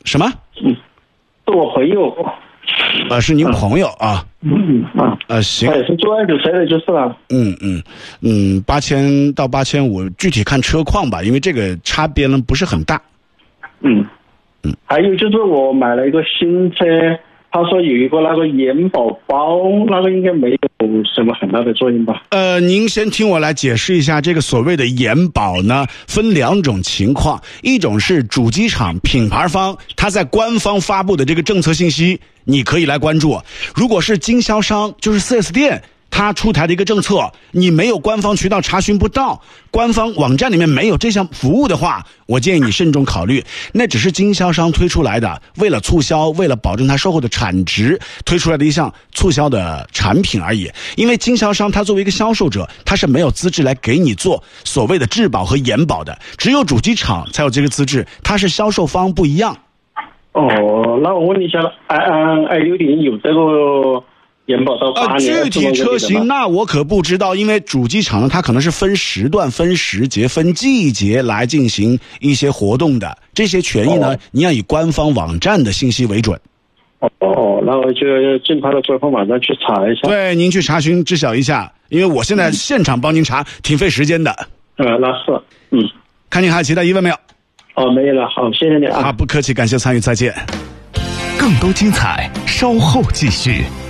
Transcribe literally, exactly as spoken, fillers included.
什么？ 嗯，是我朋友。 呃，是您朋友啊？ 嗯啊， 呃，行。 他也是做二手车的，就是了。 嗯嗯嗯，八千到八千五，具体看车况吧，因为这个差别呢不是很大。 嗯嗯，还有就是我买了一个新车，他说有一个那个延保包，那个应该没有什么很大的作用吧？ 呃，您先听我来解释一下，这个所谓的延保呢，分两种情况，一种是主机厂品牌方他在官方发布的这个政策信息，你可以来关注；如果是经销商，就是 四 S 店。他出台的一个政策，你没有官方渠道查询不到，官方网站里面没有这项服务的话，我建议你慎重考虑。那只是经销商推出来的，为了促销，为了保证他售后的产值，推出来的一项促销的产品而已。因为经销商他作为一个销售者，他是没有资质来给你做所谓的质保和延保的，只有主机厂才有这个资质，他是销售方不一样。 哦，那我问一下了，哎哎哎，有点有这个。延保到八年， 呃，具体车型那我可不知道，因为主机厂呢，它可能是分时段、分时节、分季节来进行一些活动的，这些权益呢，哦、你要以官方网站的信息为准。 哦，那我就进他的官方网站去查一下。 对，您去查询知晓一下，因为我现在现场帮您查，挺费时间的。 呃，那是，嗯， 看您还有其他疑问没有？ 哦，没有了，好，谢谢你啊。 啊，不客气，感谢参与，再见。 更多精彩，稍后继续。